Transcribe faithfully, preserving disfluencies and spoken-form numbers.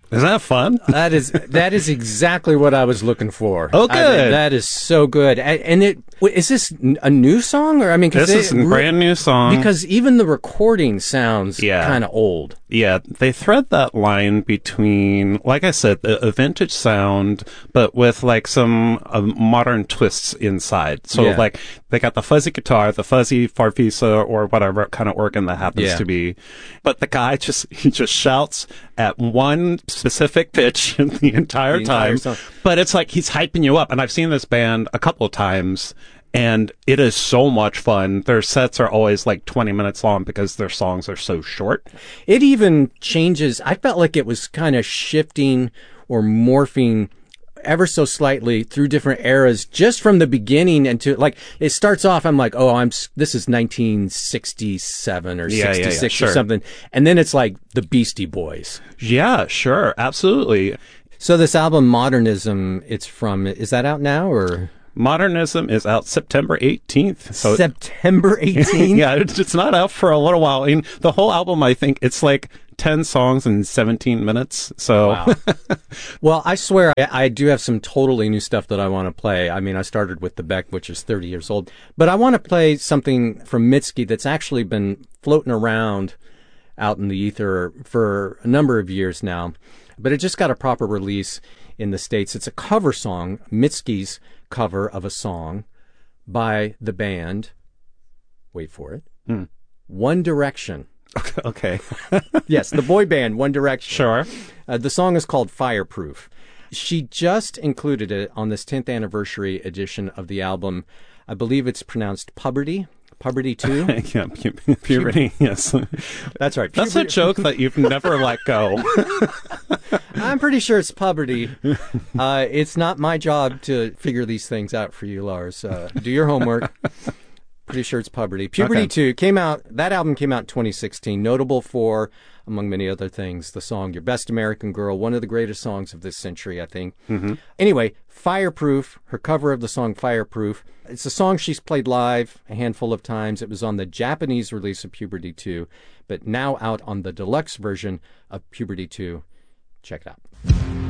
Isn't that fun? That is that is exactly what I was looking for. Oh, good. I mean, that is so good. And, and it is this a new song, or I mean, 'cause This is they, a brand new song. because even the recording sounds Yeah. kind of old. Yeah, they thread that line between, like I said, a, a vintage sound, but with like some uh, modern twists inside. So Yeah. like they got the fuzzy guitar, the fuzzy Farfisa or whatever kind of organ that happens Yeah. to be, but the guy just he just shouts at one specific pitch the entire The entire time. song. But it's like he's hyping you up, and I've seen this band a couple of times. And it is so much fun. Their sets are always like twenty minutes long because their songs are so short. It even changes. I felt like it was kind of shifting or morphing ever so slightly through different eras, just from the beginning and to like it starts off. I'm like, oh, I'm s- this is nineteen sixty-seven or Yeah, yeah, yeah, sixty-six sure. or something, and then it's like the Beastie Boys. Yeah, sure. Absolutely. So this album, Modernism, it's from. Is that out now or Modernism is out September eighteenth. So September eighteenth? yeah, it's, it's not out for a little while. I mean, the whole album, I think it's like ten songs in seventeen minutes. So Wow. Well, I swear I, I do have some totally new stuff that I want to play. I mean, I started with the Beck, which is thirty years old, but I want to play something from Mitski that's actually been floating around out in the ether for a number of years now, but it just got a proper release in the States. It's a cover song, Mitski's cover of a song by the band, wait for it, Hmm. One Direction. okay. Yes, the boy band, One Direction. Sure. Uh, the song is called Fireproof. She just included it on this tenth anniversary edition of the album. I believe it's pronounced Puberty. Puberty two? yeah, pu- puberty, yes. That's right. That's a Puberty- joke that you've never let go. I'm pretty sure it's Puberty. Uh, it's not my job to figure these things out for you, Lars. Uh, do your homework. Pretty sure it's Puberty. Puberty Okay. two came out, that album came out in twenty sixteen, notable for, among many other things, the song Your Best American Girl, one of the greatest songs of this century, I think. Mm-hmm. Anyway, Fireproof, her cover of the song Fireproof. It's a song she's played live a handful of times. It was on the Japanese release of Puberty two, but now out on the deluxe version of Puberty two. Check it out.